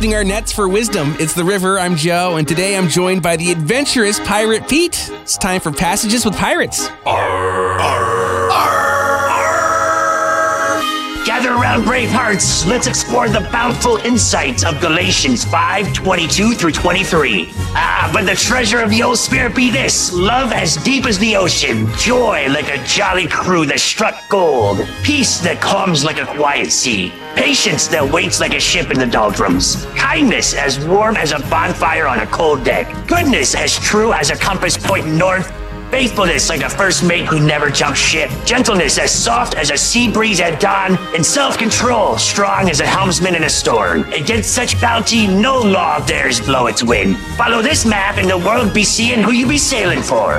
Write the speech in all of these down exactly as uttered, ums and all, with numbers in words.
casting our nets for wisdom. It's the river. I'm Joe, and today I'm joined by the adventurous pirate Pete. It's time for Passages with Pirates. Arr, arr, arr. Gather around, brave hearts. Let's explore the bountiful insights of Galatians five twenty-two through twenty-three. Ah, but the treasure of the old spirit be this: love as deep as the ocean, joy like a jolly crew that struck gold, peace that calms like a quiet sea, patience that waits like a ship in the doldrums, kindness as warm as a bonfire on a cold deck, goodness as true as a compass pointing north, faithfulness like a first mate who never jumps ship, gentleness as soft as a sea breeze at dawn, and self-control strong as a helmsman in a storm. Against such bounty, no law dares blow its wind. Follow this map and the world be seeing who you be sailing for.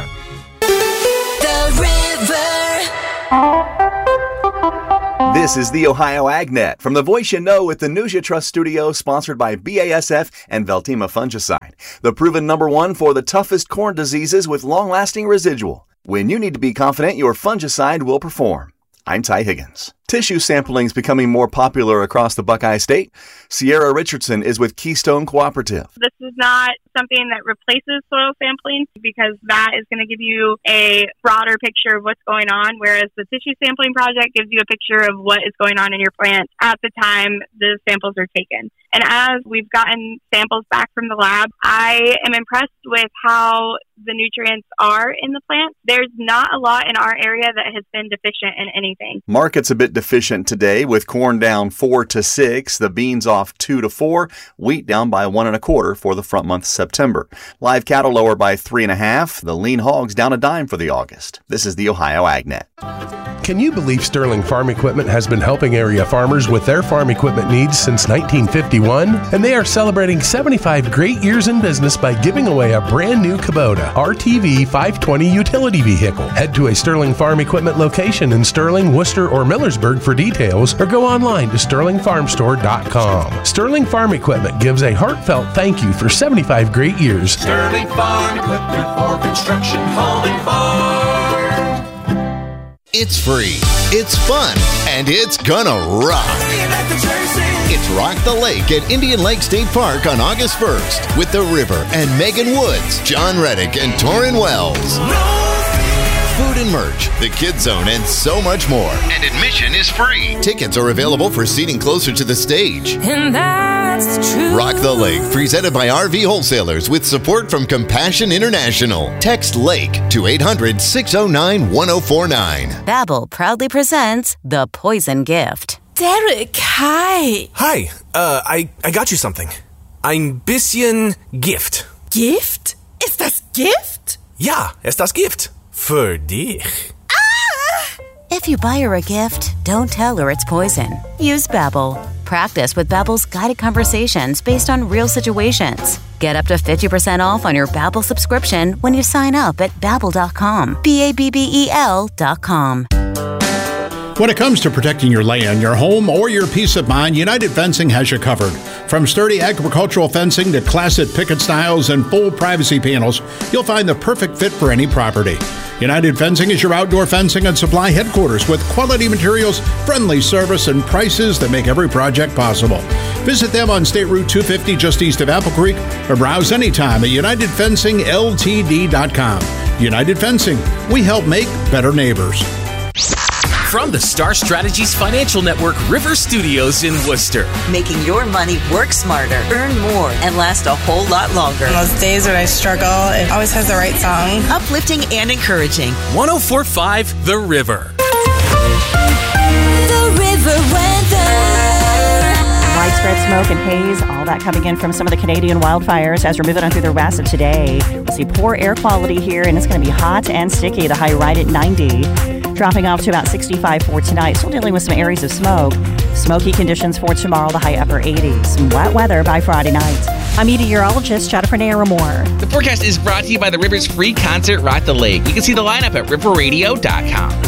The river. This is the Ohio AgNet from the Voice You Know with the News You Trust studio, sponsored by B A S F and Veltima Fungicide, the proven number one for the toughest corn diseases with long-lasting residual. When you need to be confident your fungicide will perform. I'm Ty Higgins. Tissue sampling is becoming more popular across the Buckeye State. Sierra Richardson is with Keystone Cooperative. This is not something that replaces soil sampling, because that is going to give you a broader picture of what's going on, whereas the tissue sampling project gives you a picture of what is going on in your plant at the time the samples are taken. And as we've gotten samples back from the lab, I am impressed with how the nutrients are in the plant. There's not a lot in our area that has been deficient in anything. Market's a bit deficient today, with corn down four to six, the beans off two to four, wheat down by one and a quarter for the front month September. Live cattle lower by three and a half, the lean hogs down a dime for the August. This is the Ohio AgNet. Can you believe Sterling Farm Equipment has been helping area farmers with their farm equipment needs since nineteen fifty-one? And they are celebrating seventy-five great years in business by giving away a brand new Kubota R T V five twenty utility vehicle. Head to a Sterling Farm Equipment location in Sterling, Worcester, or Millersburg for details, or go online to sterling farm store dot com. Sterling Farm Equipment gives a heartfelt thank you for seventy-five great years. Sterling Farm Equipment for construction, home, and farm. It's free, it's fun, and it's gonna rock. It's Rock the Lake at Indian Lake State Park on August first with The River and Megan Woods, John Reddick, and Torrin Wells. Food and merch, the Kids Zone, and so much more. And admission is free. Tickets are available for seating closer to the stage. And that's the truth. Rock the Lake, presented by R V Wholesalers with support from Compassion International. Text LAKE to eight hundred, six oh nine, one oh four nine. Babbel proudly presents The Poison Gift. Derek, hi. Hi, uh, I, I got you something. Ein bisschen Gift. Gift? Ist das Gift? Ja, ist das Gift. Für dich. Ah! If you buy her a gift, don't tell her it's poison. Use Babbel. Practice with Babbel's guided conversations based on real situations. Get up to fifty percent off on your Babbel subscription when you sign up at babbel dot com. B A B B E L dot com. When it comes to protecting your land, your home, or your peace of mind, United Fencing has you covered. From sturdy agricultural fencing to classic picket styles and full privacy panels, you'll find the perfect fit for any property. United Fencing is your outdoor fencing and supply headquarters with quality materials, friendly service, and prices that make every project possible. Visit them on State Route two fifty just east of Apple Creek, or browse anytime at united fencing L T D dot com. United Fencing, we help make better neighbors. From the Star Strategies Financial Network River Studios in Worcester. Making your money work smarter, earn more, and last a whole lot longer. On those days when I struggle, it always has the right song. Uplifting and encouraging. one oh four point five The River. The River Weather. Widespread smoke and haze, all that coming in from some of the Canadian wildfires as we're moving on through the rest of today. We'll see poor air quality here, and it's going to be hot and sticky. The high right at ninety. Dropping off to about sixty-five for tonight. Still dealing with some areas of smoke. Smoky conditions for tomorrow, the high upper eighties. Some wet weather by Friday night. I'm meteorologist Jennifer Naramore. The forecast is brought to you by the River's free concert, Rock the Lake. You can see the lineup at river radio dot com.